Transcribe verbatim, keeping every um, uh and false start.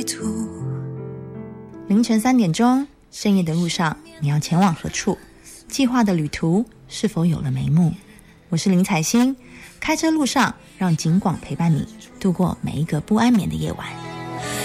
旅途。 凌晨三点钟，深夜的路上，你要前往何处？计划的旅途是否有了眉目？我是林采欣，开车路上，让警广陪伴你度过每一个不安眠的夜晚。